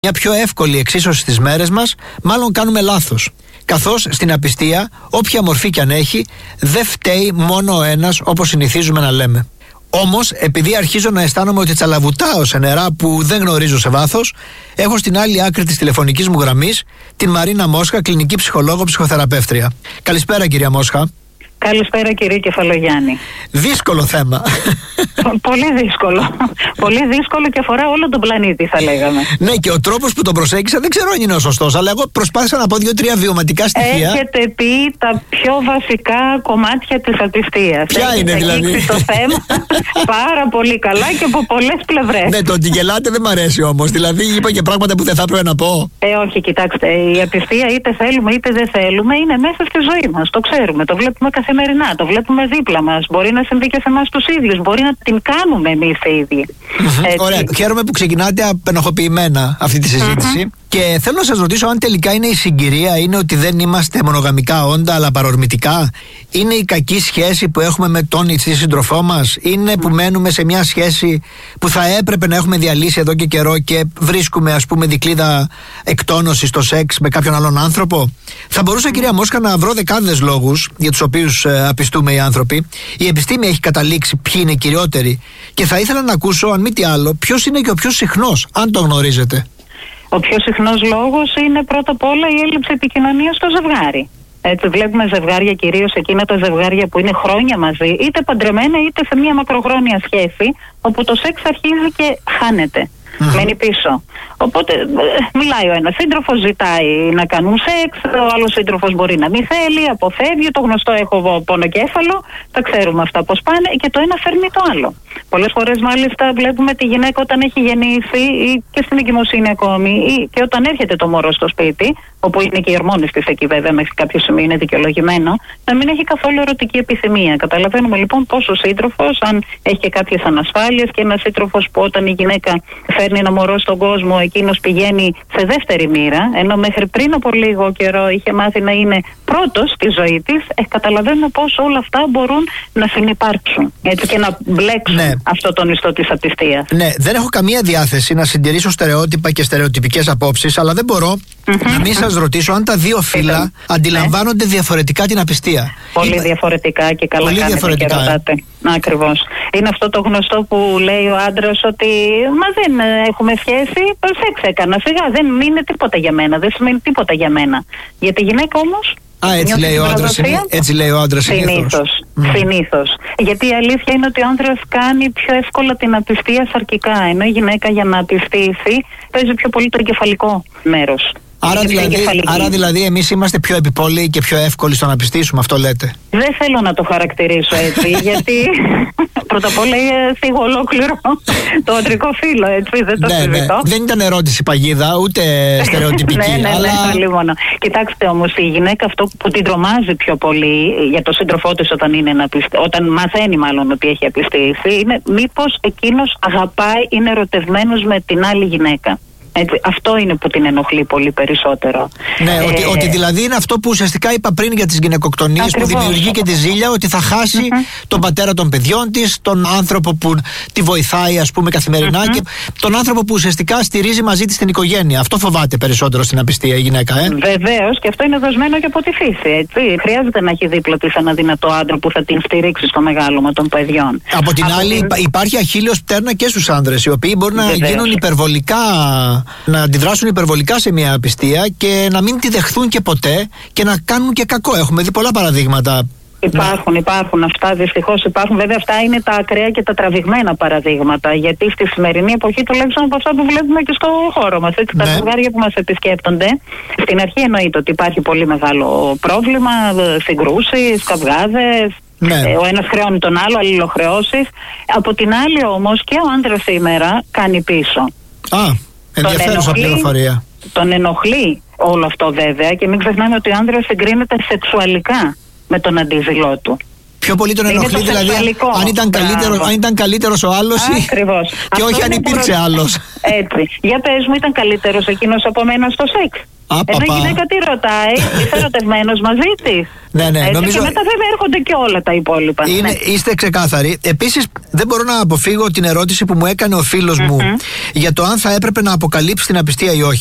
Μια πιο εύκολη εξίσωση στις μέρες μας, μάλλον κάνουμε λάθος. Καθώς στην απιστία, όποια μορφή κι αν έχει, δεν φταίει μόνο ο ένας όπως συνηθίζουμε να λέμε. Όμως, επειδή αρχίζω να αισθάνομαι ότι τσαλαβουτάω σε νερά που δεν γνωρίζω σε βάθος, έχω στην άλλη άκρη της τηλεφωνικής μου γραμμής την Μαρίνα Μόσχα, κλινική ψυχολόγο, ψυχοθεραπεύτρια. Καλησπέρα, κυρία Μόσχα. Καλησπέρα, κύριε Κεφαλογιάννη. Δύσκολο θέμα. Πολύ δύσκολο. Πολύ δύσκολο και αφορά όλο τον πλανήτη, θα λέγαμε. Ναι, και ο τρόπος που τον προσέγγισα δεν ξέρω αν είναι ο σωστός, αλλά εγώ προσπάθησα να πω 2-3 βιωματικά στοιχεία. Έχετε πει τα πιο βασικά κομμάτια της απιστίας. Ποια είναι δηλαδή? Το θέμα πάρα πολύ καλά και από πολλές πλευρές. Ναι, το ότι γελάτε δεν μ' αρέσει όμως. Δηλαδή, είπα και πράγματα που δεν θα έπρεπε να πω. Όχι, κοιτάξτε. Η απιστία, είτε θέλουμε είτε δεν θέλουμε, είναι μέσα στη ζωή μας. Το ξέρουμε. Το βλέπουμε καθημερινά. Το βλέπουμε δίπλα μας. Μπορεί να συμβεί και σε εμάς τους ίδιους. Μπορεί να την κάνουμε εμείς οι ίδιοι. Ωραία. Χαίρομαι που ξεκινάτε απενοχοποιημένα αυτή τη συζήτηση. Και θέλω να σας ρωτήσω αν τελικά είναι η συγκυρία, είναι ότι δεν είμαστε μονογαμικά όντα, αλλά παρορμητικά. Είναι η κακή σχέση που έχουμε με τον ή τη σύντροφό μας. Είναι που μένουμε σε μια σχέση που θα έπρεπε να έχουμε διαλύσει εδώ και καιρό και βρίσκουμε, ας πούμε, δικλείδα εκτόνωση στο σεξ με κάποιον άλλον άνθρωπο. Θα μπορούσα, κυρία Μόσχα, να βρω δεκάδες λόγους για τους οποίους απιστούμε οι άνθρωποι. Η επιστήμη έχει καταλήξει ποιοι είναι οι κυριότεροι. Και θα ήθελα να ακούσω, αν μη τι άλλο, ποιος είναι και ο πιο συχνός, αν το γνωρίζετε. Ο πιο συχνός λόγος είναι πρώτα απ' όλα η έλλειψη επικοινωνίας στο ζευγάρι. Έτσι, βλέπουμε ζευγάρια, κυρίως εκείνα τα ζευγάρια που είναι χρόνια μαζί, είτε παντρεμένα είτε σε μια μακροχρόνια σχέση, όπου το σεξ αρχίζει και χάνεται. Μένει πίσω. Οπότε μιλάει ο ένας σύντροφος, ζητάει να κάνουν σεξ, ο άλλος σύντροφος μπορεί να μην θέλει, αποφεύγει. Το γνωστό έχω πονοκέφαλο, τα ξέρουμε αυτά πώς πάνε, και το ένα φέρνει το άλλο. Πολλές φορές μάλιστα βλέπουμε τη γυναίκα όταν έχει γεννήσει ή και στην εγκυμοσύνη ακόμη, ή και όταν έρχεται το μωρό στο σπίτι, όπου είναι και οι ορμόνες της εκεί βέβαια, μέχρι κάποιο σημείο είναι δικαιολογημένο, να μην έχει καθόλου ερωτική επιθυμία. Καταλαβαίνουμε λοιπόν πως ο σύντροφος, αν έχει και κάποιες ανασφάλειες, και ένας σύντροφος που όταν η γυναίκα φέρνει ένα μωρό στον κόσμο, εκείνος πηγαίνει σε δεύτερη μοίρα, ενώ μέχρι πριν από λίγο καιρό είχε μάθει να είναι πρώτος στη ζωή της, καταλαβαίνουμε πως όλα αυτά μπορούν να συνυπάρξουν, έτσι, και να μπλέξουν αυτό τον ιστό της απιστίας. Ναι, δεν έχω καμία διάθεση να συντηρήσω στερεότυπα και στερεοτυπικές απόψεις, αλλά δεν μπορώ να μην σας ρωτήσω αν τα δύο φύλλα αντιλαμβάνονται διαφορετικά την απιστία. Πολύ διαφορετικά, και καλά κάνετε και ρωτάτε. Ακριβώς. Είναι αυτό το γνωστό που λέει ο άντρας ότι μα δεν έχουμε σχέση, σεξ έκανα, σιγά, δεν είναι τίποτα για μένα, δεν σημαίνει τίποτα για μένα. Για τη γυναίκα όμως, έτσι λέει ο άντρας. Έτσι λέει ο άντρας συνήθως. Γιατί η αλήθεια είναι ότι ο άντρας κάνει πιο εύκολα την απιστία σαρκικά, ενώ η γυναίκα για να απιστήσει παίζει πιο πολύ το εγκεφαλικό μέρος. Άρα δηλαδή εμείς είμαστε πιο επιπόλαιοι και πιο εύκολοι στο να πιστήσουμε, αυτό λέτε? Δεν θέλω να το χαρακτηρίσω έτσι, γιατί πρώτα απ' όλα θίγω ολόκληρο το αντρικό φύλο, έτσι, δεν το συζητώ. Δεν ήταν ερώτηση παγίδα, ούτε στερεοτυπική. Ναι, κοιτάξτε όμως, η γυναίκα αυτό που την τρομάζει πιο πολύ για το σύντροφό της όταν μαθαίνει μάλλον ότι έχει απιστήσει, είναι μήπως εκείνος αγαπάει, είναι ερωτευμένος με την άλλη γυναίκα. Έτσι, αυτό είναι που την ενοχλεί πολύ περισσότερο. Ναι, ότι δηλαδή είναι αυτό που ουσιαστικά είπα πριν για τις γυναικοκτονίες, που δημιουργεί και τη ζήλια, ότι θα χάσει τον πατέρα των παιδιών της, τον άνθρωπο που τη βοηθάει, ας πούμε, καθημερινά, και τον άνθρωπο που ουσιαστικά στηρίζει μαζί της την οικογένεια. Αυτό φοβάται περισσότερο στην απιστία η γυναίκα, Βεβαίως, και αυτό είναι δοσμένο και από τη φύση, έτσι. Χρειάζεται να έχει δίπλα της ένα δυνατό άντρα που θα την στηρίξει στο μεγάλωμα των παιδιών. Από την άλλη, υπάρχει αχίλλειος πτέρνα και στους άντρες, οι οποίοι μπορεί να γίνουν υπερβολικά, να αντιδράσουν υπερβολικά σε μια απιστία και να μην τη δεχθούν και ποτέ και να κάνουν και κακό. Έχουμε δει πολλά παραδείγματα. Υπάρχουν αυτά, δυστυχώς υπάρχουν. Βέβαια, αυτά είναι τα ακραία και τα τραβηγμένα παραδείγματα. Γιατί στη σημερινή εποχή, τουλάχιστον από αυτά που βλέπουμε και στο χώρο μας, έτσι, τα ζευγάρια που μας επισκέπτονται, στην αρχή εννοείται ότι υπάρχει πολύ μεγάλο πρόβλημα, συγκρούσεις, καυγάδες. Ο ένας χρεώνει τον άλλο, αλληλοχρεώσεις. Από την άλλη όμως και ο άντρας σήμερα κάνει πίσω. Ενδιαφέρουσα πληροφορία. Τον ενοχλεί όλο αυτό βέβαια, και μην ξεχνάμε ότι ο άντρας συγκρίνεται σεξουαλικά με τον αντίζηλό του. Πιο πολύ τον ενοχλεί, δηλαδή αν ήταν καλύτερος ο άλλος και όχι αν υπήρξε άλλος. Έτσι. Για πες μου, ήταν καλύτερος εκείνος από μένα στο σεξ? Ενώ η γυναίκα τι ρωτάει, είσαι ερωτευμένος μαζί της? Ναι, νομίζω... Και μετά βέβαια έρχονται και όλα τα υπόλοιπα. Είστε ξεκάθαροι. Επίσης, δεν μπορώ να αποφύγω την ερώτηση που μου έκανε ο φίλος μου για το αν θα έπρεπε να αποκαλύψει την απιστία ή όχι.